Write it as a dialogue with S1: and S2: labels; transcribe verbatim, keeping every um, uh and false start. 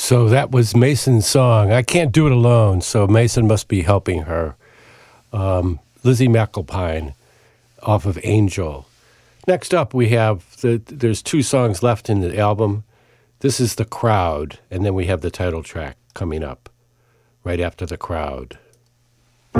S1: So that was Mason's song. I can't do it alone, so Mason must be helping her. Um, Lizzie McAlpine off of Angel. Next up, we have, the, there's two songs left in the album. This is The Crowd, and then we have the title track coming up right after The Crowd.